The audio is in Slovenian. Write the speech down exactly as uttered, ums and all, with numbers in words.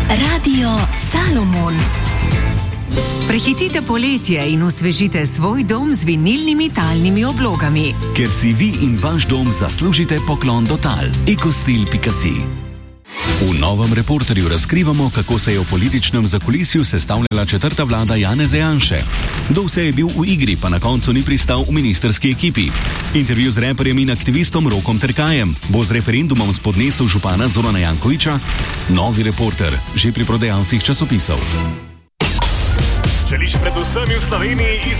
Radio Salomon. Prehitite poletje in osvežite svoj dom z vinilnimi talnimi oblogami. Ker si vi in vaš dom zaslužite poklon do tal. ekostil pika si. V novem Reporterju razkrivamo, kako se je v političnem zakulisju sestavljala četrta vlada Janeza Janše. Kdo vse je bil v igri, pa na koncu ni pristal v ministerski ekipi. Intervju z reperjem in aktivistom Rokom Terkajem. Bo z referendumom spodnesel župana Zorana Jankovića? Novi Reporter, že pri prodajalcih časopisov. Želiš predvsem v Sloveniji